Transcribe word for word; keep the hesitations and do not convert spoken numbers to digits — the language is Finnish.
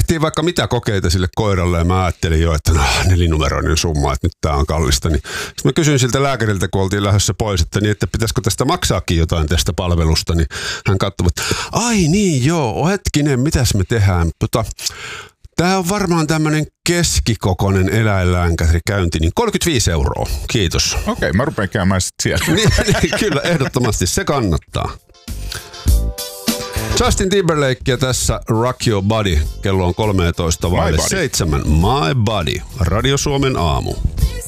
tehtiin vaikka mitä kokeita sille koiralle ja mä ajattelin jo, että no, nelinumeroinen summa, että nyt tää on kallista. Niin sitten mä kysyin siltä lääkäriltä, kun oltiin lähdössä pois, että, niin, että pitäisikö tästä maksaakin jotain tästä palvelusta. Niin hän katsoi, että ai niin joo, hetkinen, mitäs me tehdään? Tota, tää on varmaan tämmönen keskikokoinen eläinlääkärikäynti, niin kolmekymmentäviisi euroa. Kiitos. Okei, okay, mä rupean käymään sit siellä. niin, niin, kyllä, ehdottomasti. Se kannattaa. Justin Timberlake tässä Rock Your Body. Kello on kolmetoista vaille seitsemän. My Body. Radio Suomen aamu.